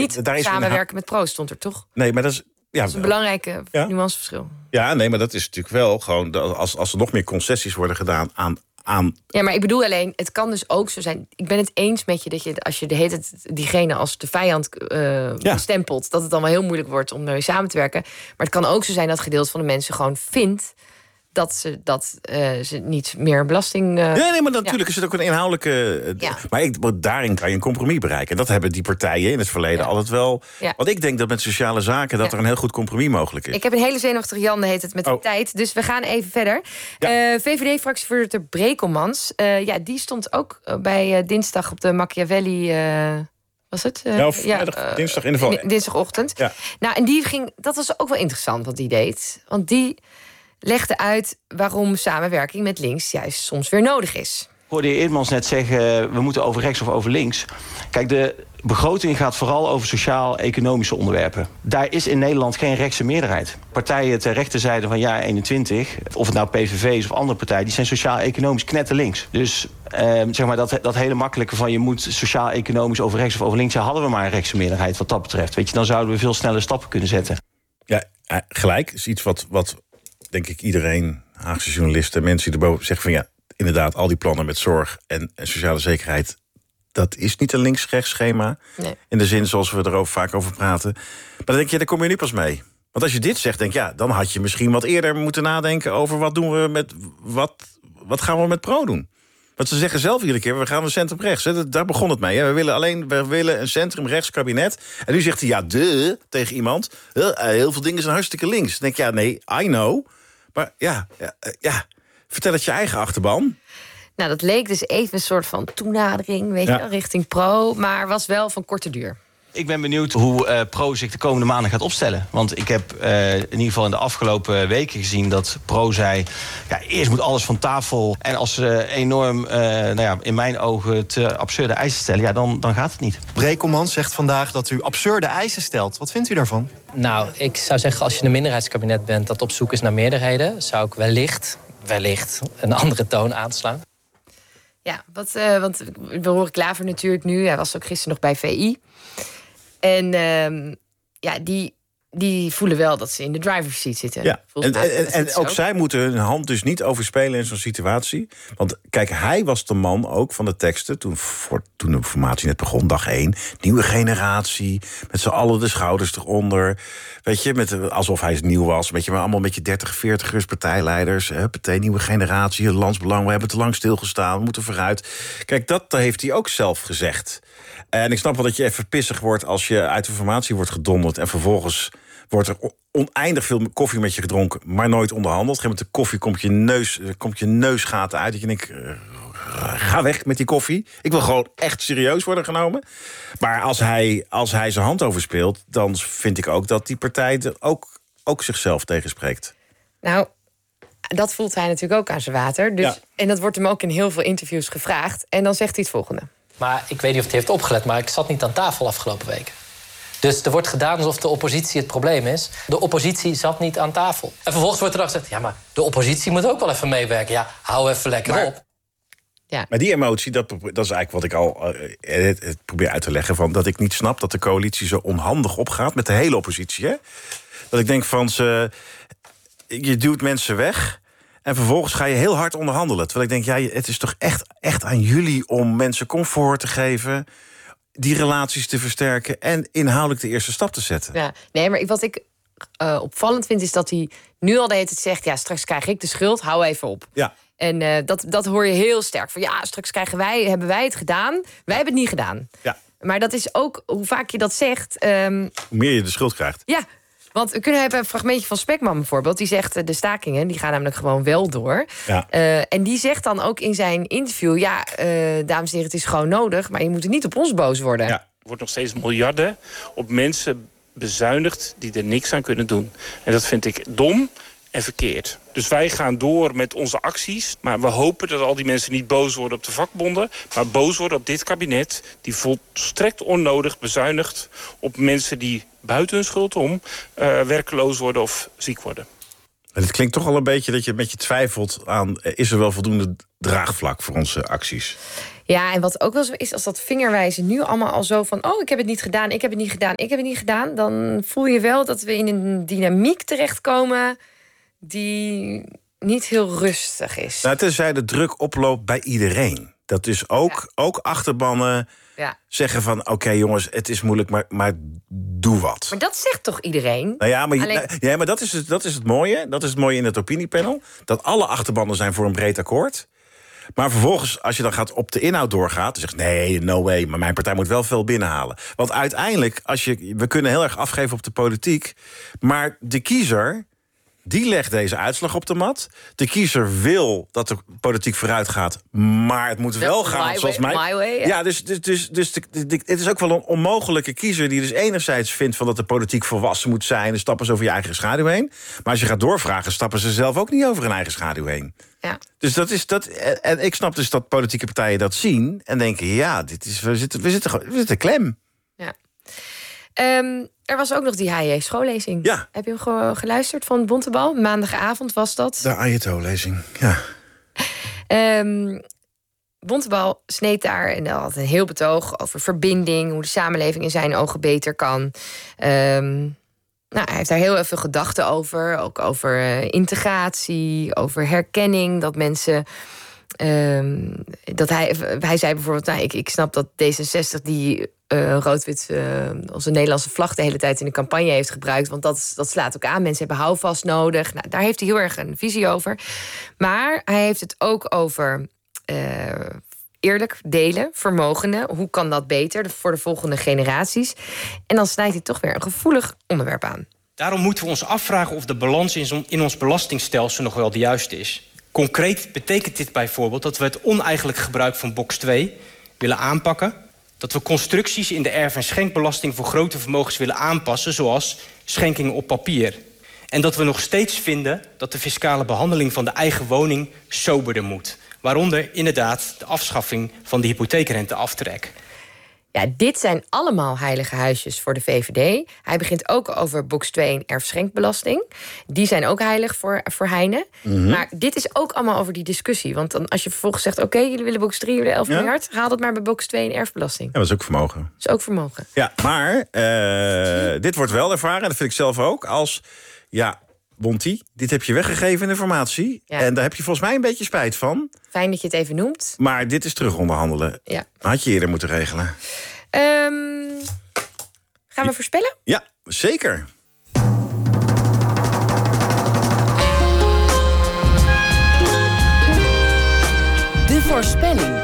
niet samenwerken met Pro stond er toch? Nee, maar dat is... Ja, dat is een belangrijke nuanceverschil. Ja, nee, maar dat is natuurlijk wel gewoon... Als er nog meer concessies worden gedaan aan... Ja, maar ik bedoel alleen, het kan dus ook zo zijn... Ik ben het eens met je dat je, als je de hele tijd diegene als de vijand stempelt... dat het dan wel heel moeilijk wordt om mee samen te werken. Maar het kan ook zo zijn dat gedeelte van de mensen gewoon vindt... dat ze niet meer belasting... Nee, maar natuurlijk is het ook een inhoudelijke... Maar daarin kan je een compromis bereiken. En dat hebben die partijen in het verleden altijd wel... Ja. Want ik denk dat met sociale zaken... dat er een heel goed compromis mogelijk is. Ik heb een hele zenuwachtige Jan, heet het, met de tijd. Dus we gaan even verder. Ja. VVD-fractievoorzitter Brekelmans... die stond ook bij dinsdag op de Machiavelli... was het? Dinsdag in de val. Dinsdagochtend. Ja. Nou, en dat was ook wel interessant wat die deed. Want die... legde uit waarom samenwerking met links juist soms weer nodig is. Ik hoorde Eerdmans net zeggen, we moeten over rechts of over links. Kijk, de begroting gaat vooral over sociaal-economische onderwerpen. Daar is in Nederland geen rechtse meerderheid. Partijen ter rechterzijde van jaar 21, of het nou PVV is of andere partijen... die zijn sociaal-economisch knetterlinks. Dus zeg maar dat hele makkelijke van... je moet sociaal-economisch over rechts of over links... hadden we maar een rechtse meerderheid wat dat betreft. Weet je, dan zouden we veel sneller stappen kunnen zetten. Ja, gelijk is iets wat denk ik iedereen, Haagse journalisten, mensen die erboven zeggen van ja, inderdaad, al die plannen met zorg en sociale zekerheid, dat is niet een links-rechts schema. Nee. In de zin zoals we er vaak over praten. Maar dan denk je, daar kom je nu pas mee. Want als je dit zegt, denk je, dan had je misschien wat eerder moeten nadenken over wat doen we met wat gaan we met Pro doen. Want ze zeggen zelf iedere keer, we gaan een centrum-rechts. Hè? Daar begon het mee. Hè? We willen een centrum-rechts kabinet. En nu zegt hij, tegen iemand, heel veel dingen zijn hartstikke links. Dan denk je, nee, I know. Maar vertel het je eigen achterban. Nou, dat leek dus even een soort van toenadering, weet je, richting Pro. Maar was wel van korte duur. Ik ben benieuwd hoe Pro zich de komende maanden gaat opstellen. Want ik heb in ieder geval in de afgelopen weken gezien dat Pro zei... eerst moet alles van tafel. En als ze enorm, in mijn ogen, te absurde eisen stellen... dan gaat het niet. Brekelmans zegt vandaag dat u absurde eisen stelt. Wat vindt u daarvan? Nou, ik zou zeggen, als je een minderheidskabinet bent... dat op zoek is naar meerderheden... zou ik wellicht een andere toon aanslaan. Ja, want we horen Klaver natuurlijk nu. Hij was ook gisteren nog bij VI. En die voelen wel dat ze in de driver's seat zitten. Ja. En ook zij moeten hun hand dus niet overspelen in zo'n situatie. Want kijk, hij was de man ook van de teksten... toen de formatie net begon, dag 1. Nieuwe generatie, met z'n allen de schouders eronder. Weet je, alsof hij nieuw was. Weet je, maar allemaal een beetje 30, 40ers partijleiders. Nieuwe generatie, het landsbelang. We hebben te lang stilgestaan, we moeten vooruit. Kijk, dat heeft hij ook zelf gezegd. En ik snap wel dat je even pissig wordt als je uit de formatie wordt gedonderd... en vervolgens wordt er oneindig veel koffie met je gedronken... maar nooit onderhandeld. Met de koffie komt je neusgaten uit. Dat je denkt, ga weg met die koffie. Ik wil gewoon echt serieus worden genomen. Maar als hij zijn hand overspeelt... dan vind ik ook dat die partij er ook zichzelf tegenspreekt. Nou, dat voelt hij natuurlijk ook aan zijn water. Dus, en dat wordt hem ook in heel veel interviews gevraagd. En dan zegt hij het volgende. Maar ik weet niet of hij heeft opgelet, maar ik zat niet aan tafel afgelopen weken. Dus er wordt gedaan alsof de oppositie het probleem is. De oppositie zat niet aan tafel. En vervolgens wordt er dan gezegd, maar de oppositie moet ook wel even meewerken. Ja, hou even lekker op. Ja. Maar die emotie, dat is eigenlijk wat ik al het probeer uit te leggen... van dat ik niet snap dat de coalitie zo onhandig opgaat... met de hele oppositie. Hè? Dat ik denk van, je duwt mensen weg... en vervolgens ga je heel hard onderhandelen. Terwijl ik denk, het is toch echt aan jullie... om mensen comfort te geven... die relaties te versterken... en inhoudelijk de eerste stap te zetten. Ja, nee, maar wat ik opvallend vind... is dat hij nu al de hele tijd zegt... straks krijg ik de schuld, hou even op. Ja. En dat hoor je heel sterk. Van straks hebben wij het gedaan. Wij hebben het niet gedaan. Ja. Maar dat is ook, hoe vaak je dat zegt... hoe meer je de schuld krijgt. Ja, want we kunnen hebben een fragmentje van Spekman bijvoorbeeld. Die zegt, de stakingen, die gaan namelijk gewoon wel door. Ja. En die zegt dan ook in zijn interview... dames en heren, het is gewoon nodig... maar je moet er niet op ons boos worden. Ja. Er wordt nog steeds miljarden op mensen bezuinigd... die er niks aan kunnen doen. En dat vind ik dom en verkeerd. Dus wij gaan door met onze acties. Maar we hopen dat al die mensen niet boos worden op de vakbonden... maar boos worden op dit kabinet... die volstrekt onnodig bezuinigt op mensen die buiten hun schuld om... werkeloos worden of ziek worden. En het klinkt toch al een beetje dat je met je twijfelt aan... is er wel voldoende draagvlak voor onze acties? Ja, en wat ook wel zo is, als dat vingerwijzen nu allemaal al zo van... ik heb het niet gedaan, ik heb het niet gedaan, ik heb het niet gedaan... dan voel je wel dat we in een dynamiek terechtkomen die niet heel rustig is. Nou, tenzij de druk oploopt bij iedereen. Dat is ook achterbannen zeggen van... oké, jongens, het is moeilijk, maar doe wat. Maar dat zegt toch iedereen? Nou ja, maar dat is het mooie. Dat is het mooie in het opiniepanel. Dat alle achterbannen zijn voor een breed akkoord. Maar vervolgens, als je dan op de inhoud doorgaat... dan zegt nee, no way, maar mijn partij moet wel veel binnenhalen. Want uiteindelijk, we kunnen heel erg afgeven op de politiek... maar de kiezer, die legt deze uitslag op de mat. De kiezer wil dat de politiek vooruit gaat... maar het moet wel gaan zoals mij. My way, ja, dus het is ook wel een onmogelijke kiezer... die dus enerzijds vindt van dat de politiek volwassen moet zijn... en stappen ze over je eigen schaduw heen. Maar als je gaat doorvragen, stappen ze zelf ook niet over hun eigen schaduw heen. Ja. Dus en ik snap dus dat politieke partijen dat zien... en denken, ja, we zitten klem. Ja. Er was ook nog die HJ-schoollezing. Ja. Heb je hem geluisterd van Bontebal? Maandagavond was dat. De Ayato-lezing, ja. Bontebal sneed daar en had een heel betoog over verbinding... hoe de samenleving in zijn ogen beter kan... hij heeft daar heel even gedachten over. Ook over integratie, over herkenning. Dat mensen... hij zei bijvoorbeeld... ik snap dat D66 die rood-wit... onze Nederlandse vlag de hele tijd in de campagne heeft gebruikt. Want dat slaat ook aan. Mensen hebben houvast nodig. Nou, daar heeft hij heel erg een visie over. Maar hij heeft het ook over... eerlijk delen, vermogenden. Hoe kan dat beter voor de volgende generaties? En dan snijdt hij toch weer een gevoelig onderwerp aan. Daarom moeten we ons afvragen of de balans in ons belastingstelsel nog wel de juiste is. Concreet betekent dit bijvoorbeeld dat we het oneigenlijk gebruik van box 2 willen aanpakken. Dat we constructies in de erf- en schenkbelasting voor grote vermogens willen aanpassen, zoals schenkingen op papier. En dat we nog steeds vinden dat de fiscale behandeling van de eigen woning soberder moet. Waaronder inderdaad de afschaffing van de hypotheekrenteaftrek. Ja, dit zijn allemaal heilige huisjes voor de VVD. Hij begint ook over box 2 en erfschenkbelasting. Die zijn ook heilig voor Heine. Mm-hmm. Maar dit is ook allemaal over die discussie. Want dan, als je vervolgens zegt... oké, jullie willen box 3, jullie 11 miljard... haal dat maar bij box 2 en erfbelasting. Ja, dat is ook vermogen. Dat is ook vermogen. Ja, maar dit wordt wel ervaren... en dat vind ik zelf ook, als... ja, Bonti, dit heb je weggegeven in informatie. Ja. En daar heb je volgens mij een beetje spijt van. Fijn dat je het even noemt. Maar dit is terug onderhandelen. Ja. Had je eerder moeten regelen. Gaan we voorspellen? Ja, zeker. De voorspelling.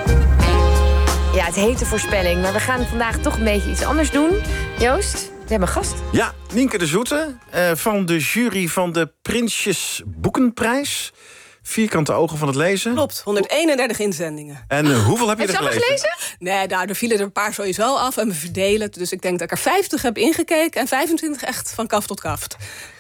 Ja, het heet de voorspelling. Maar we gaan vandaag toch een beetje iets anders doen. Joost? We hebben een gast. Ja, Nienke de Zoete van de jury van de Prinsjes Boekenprijs. Vierkante ogen van het lezen. Klopt, 131 inzendingen. En hoeveel heb je er gelezen? Gelezen? Nee, er vielen er een paar sowieso af en we verdelen. Dus ik denk dat ik er 50 heb ingekeken en 25 echt van kaft tot kaft.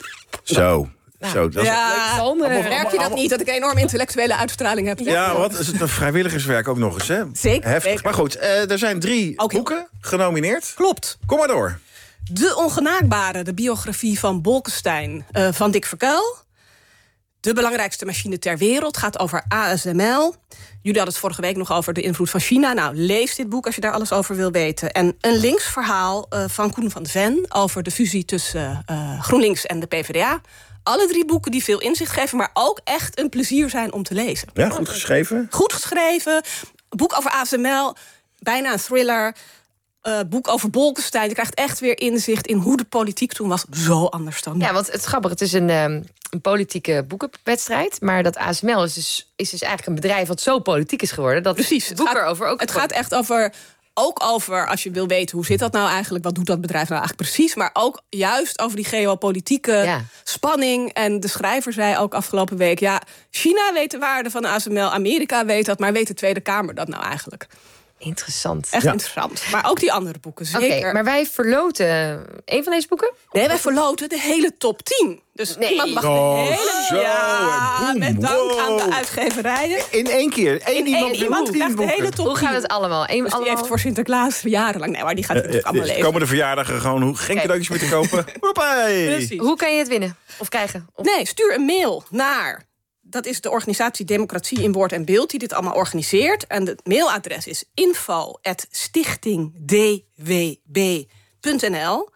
Zo. Zo, dat merk je dat niet, dat ik een enorm intellectuele uitstraling heb? Ja, wat is het vrijwilligerswerk ook nog eens, hè? Zeker. Heftig. Zeker. Maar goed, er zijn 3 boeken genomineerd. Klopt. Kom maar door. De Ongenaakbare, de biografie van Bolkestein van Dick Verkuil. De belangrijkste machine ter wereld gaat over ASML. Jullie hadden het vorige week nog over de invloed van China. Nou, lees dit boek als je daar alles over wil weten. En een links verhaal van Koen van de Ven over de fusie tussen GroenLinks en de PvdA. Alle 3 boeken die veel inzicht geven, maar ook echt een plezier zijn om te lezen. Ja, goed geschreven. Goed geschreven. Boek over ASML, bijna een thriller. Boek over Bolkestein. Je krijgt echt weer inzicht in hoe de politiek toen was. Zo anders dan. Ja, want het is grappig. Het is een politieke boekenwedstrijd. Maar dat ASML is dus eigenlijk een bedrijf wat zo politiek is geworden. Dat precies. Het gaat echt over... Ook over, als je wil weten, hoe zit dat nou eigenlijk? Wat doet dat bedrijf nou eigenlijk precies? Maar ook juist over die geopolitieke spanning. En de schrijver zei ook afgelopen week... ja, China weet de waarde van ASML, Amerika weet dat... maar weet de Tweede Kamer dat nou eigenlijk? Interessant. Echt interessant. Maar ook die andere boeken, zeker. Oké, maar wij verloten een van deze boeken? Nee, wij verloten de hele top 10. Dus iemand mag de hele... Zo, boem, met dank aan de uitgeverijen. In één keer. Iemand krijgt de hele top 10. Hoe gaan we het allemaal? Dus die heeft voor Sinterklaas jarenlang... Nee, maar die gaat het ook allemaal lezen. Komende verjaardagen gewoon geen cadeautjes meer te kopen. Precies. Hoe kan je het winnen? Of krijgen? Nee, stuur een mail naar dat is de organisatie Democratie in Woord en Beeld... die dit allemaal organiseert. En het mailadres is info@stichtingdwb.nl.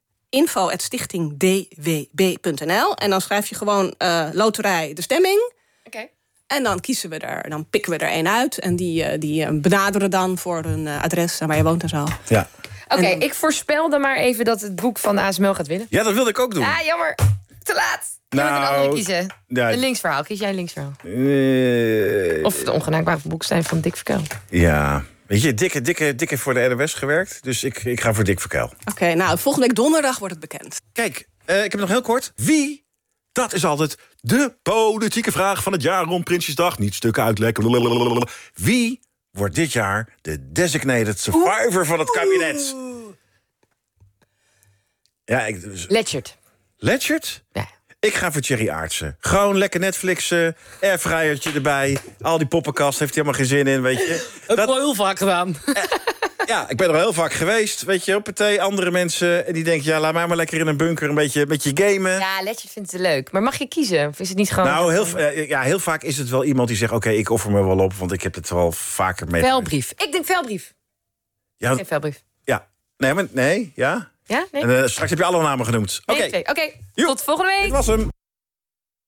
info@stichtingdwb.nl. En dan schrijf je gewoon loterij de stemming. Oké. En dan dan pikken we er één uit. En die benaderen dan voor een adres waar je woont en zo. Ja. Oké, ik voorspel dan maar even dat het boek van de ASML gaat winnen. Ja, dat wilde ik ook doen. Ah, jammer. Te laat. Je moet een andere kiezen. Ja. Een linksverhaal. Kies jij een linksverhaal? Of de ongenaakbare Boekestein van Dick Verkuil. Ja. Weet je, dikke voor de NOS gewerkt. Dus ik ga voor Dick Verkuil. Oké, nou, volgende week donderdag wordt het bekend. Kijk, ik heb het nog heel kort. Wie? Dat is altijd de politieke vraag van het jaar rond Prinsjesdag. Niet stukken uitlekken. Wie wordt dit jaar de designated survivor van het kabinet? Ja, Letchert. Letchert? Ja. Ik ga voor Thierry Aartsen. Gewoon lekker Netflixen, airfryertje erbij. Al die poppenkast heeft hij helemaal geen zin in, weet je. Dat heb ik al heel vaak gedaan. Ja, ik ben er heel vaak geweest, weet je, op partij. Andere mensen, en die denken, ja, laat mij maar lekker in een bunker een beetje gamen. Ja, Letchert vindt het leuk. Maar mag je kiezen? Of is het niet gewoon... Nou, heel vaak is het wel iemand die zegt, oké, ik offer me wel op, want ik heb het wel vaker mee. Velbrief. Ik denk Velbrief. Ja, Geen Velbrief. Ja. Nee, ja. Ja? Nee? En straks heb je alle namen genoemd. Oké. Oké. Tot volgende week. Dit was hem.